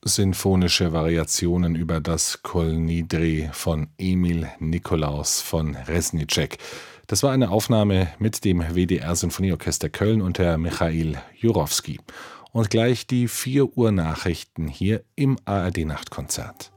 Sinfonische Variationen über das Kol Nidre von Emil Nikolaus von Reznicek. Das war eine Aufnahme mit dem WDR Sinfonieorchester Köln unter Michail Jurowski. Und gleich die 4 Uhr Nachrichten hier im ARD Nachtkonzert.